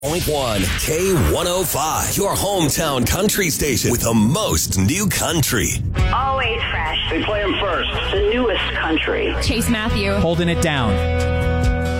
Point one K105, your hometown country station with the most new country. Always fresh. They play them first. The newest country. Chase Matthew. Holding it down.